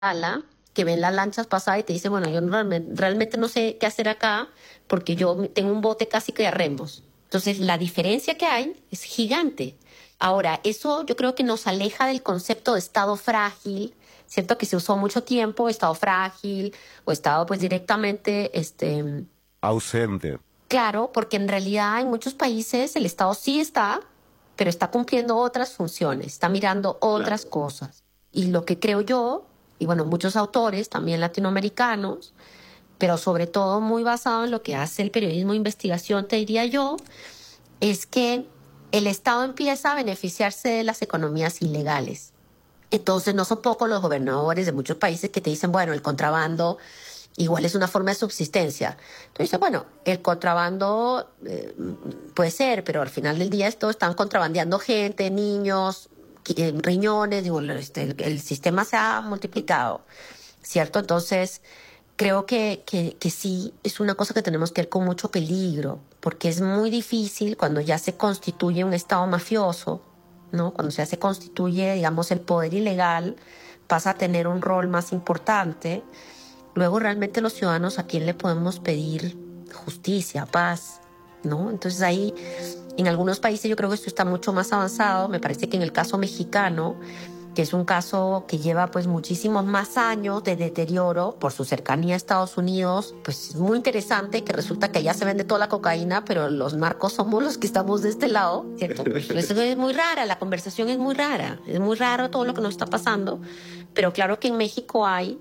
Guatemala, que ven las lanchas pasar y te dicen, bueno, yo realmente no sé qué hacer acá porque yo tengo un bote casi que de remos. Entonces, la diferencia que hay es gigante. Ahora, eso yo creo que nos aleja del concepto de estado frágil, ¿cierto? Que se usó mucho tiempo, estado frágil o estado pues directamente, Ausente. claro, porque en realidad en muchos países el estado sí está, pero está cumpliendo otras funciones, está mirando otras cosas. Y lo que creo yo, y bueno, muchos autores, también latinoamericanos, pero sobre todo muy basado en lo que hace el periodismo de investigación, te diría yo, es que el Estado empieza a beneficiarse de las economías ilegales. Entonces, no son pocos los gobernadores de muchos países que te dicen, bueno, el contrabando igual es una forma de subsistencia. Entonces, bueno, el contrabando puede ser, pero al final del día esto están contrabandeando gente, niños, riñones, digo, el sistema se ha multiplicado, ¿cierto? Entonces, creo que sí es una cosa que tenemos que ver con mucho peligro, porque es muy difícil cuando ya se constituye un Estado mafioso, ¿no? Cuando ya se constituye, digamos, el poder ilegal, pasa a tener un rol más importante. Luego, realmente los ciudadanos, ¿a quién le podemos pedir justicia, paz? ¿No? Entonces ahí, en algunos países yo creo que esto está mucho más avanzado. Me parece que en el caso mexicano, que es un caso que lleva pues muchísimos más años de deterioro por su cercanía a Estados Unidos, pues es muy interesante que resulta que allá se vende toda la cocaína, pero los narcos somos los que estamos de este lado, ¿cierto? Eso es muy rara, la conversación es muy rara, es muy raro todo lo que nos está pasando, pero claro que en México hay,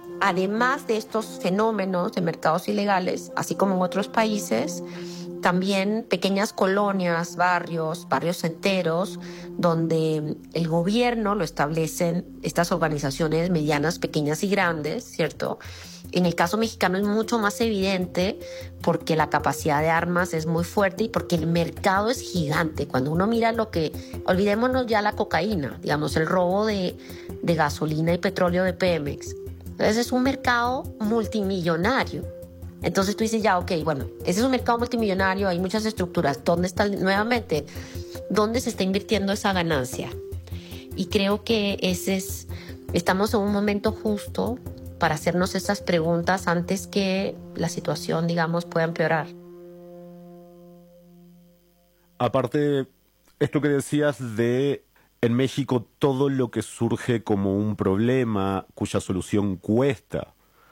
además de estos fenómenos de mercados ilegales, así como en otros países, también pequeñas colonias, barrios enteros, donde el gobierno lo establecen estas organizaciones medianas, pequeñas y grandes, ¿cierto? En el caso mexicano es mucho más evidente porque la capacidad de armas es muy fuerte y porque el mercado es gigante. Cuando uno mira lo que, olvidémonos ya la cocaína, digamos, el robo de gasolina y petróleo de Pemex. Entonces es un mercado multimillonario. Entonces tú dices, ya, ok, bueno, ese es un mercado multimillonario, hay muchas estructuras. ¿Dónde está, nuevamente, dónde se está invirtiendo esa ganancia? Y creo que estamos en un momento justo para hacernos esas preguntas antes que la situación, digamos, pueda empeorar. Aparte, esto que decías de en México todo lo que surge como un problema cuya solución cuesta,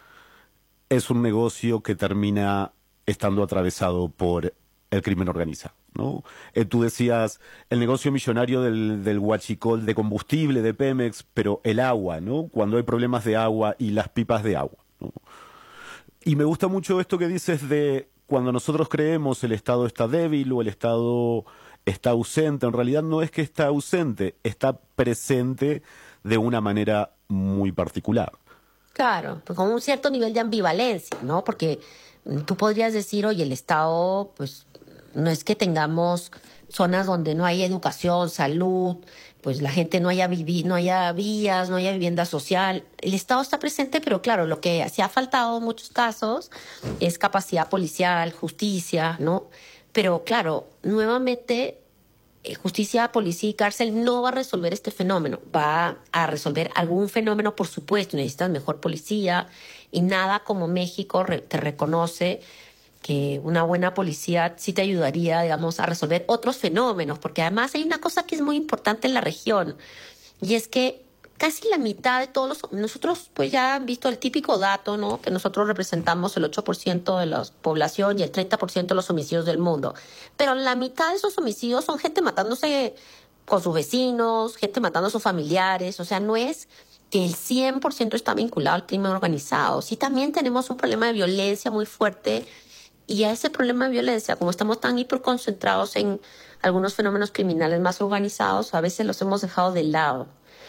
es un negocio que termina estando atravesado por el crimen organizado, ¿no? Tú decías el negocio millonario del huachicol de combustible de Pemex, pero el agua, ¿no? Cuando hay problemas de agua y las pipas de agua, ¿no? Y me gusta mucho esto que dices de cuando nosotros creemos el Estado está débil o el Estado está ausente, en realidad no es que está ausente, está presente de una manera muy particular. Claro, pues con un cierto nivel de ambivalencia, ¿no? Porque tú podrías decir, oye, el Estado, pues no es que tengamos zonas donde no hay educación, salud, pues la gente no haya no haya vías, no haya vivienda social. El Estado está presente, pero claro, lo que se ha faltado en muchos casos es capacidad policial, justicia, ¿no? Pero claro, nuevamente justicia, policía y cárcel no va a resolver este fenómeno. Va a resolver algún fenómeno, por supuesto. Necesitas mejor policía y nada como México te reconoce que una buena policía sí te ayudaría, digamos, a resolver otros fenómenos. Porque además hay una cosa que es muy importante en la región y es que casi la mitad de todos nosotros pues ya han visto el típico dato, ¿no? Que nosotros representamos el 8% de la población y el 30% de los homicidios del mundo. Pero la mitad de esos homicidios son gente matándose con sus vecinos, gente matando a sus familiares. O sea, no es que el 100% está vinculado al crimen organizado. Sí, también tenemos un problema de violencia muy fuerte y a ese problema de violencia, como estamos tan hiperconcentrados en algunos fenómenos criminales más organizados, a veces los hemos dejado de lado.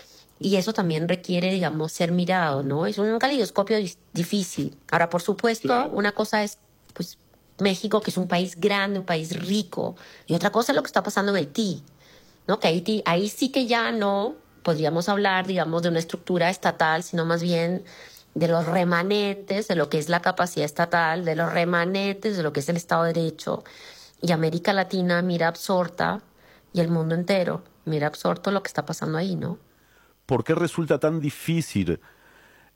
Y eso también requiere, digamos, ser mirado, ¿no? Es un caleidoscopio difícil. Ahora, por supuesto, claro, una cosa es, pues, México, que es un país grande, un país rico, y otra cosa es lo que está pasando en Haití, ¿no? Que Haití, ahí sí que ya no podríamos hablar, digamos, de una estructura estatal, sino más bien de los remanentes de lo que es la capacidad estatal, de los remanentes de lo que es el Estado de Derecho. Y América Latina mira absorta, y el mundo entero mira absorto lo que está pasando ahí, ¿no? ¿Por qué resulta tan difícil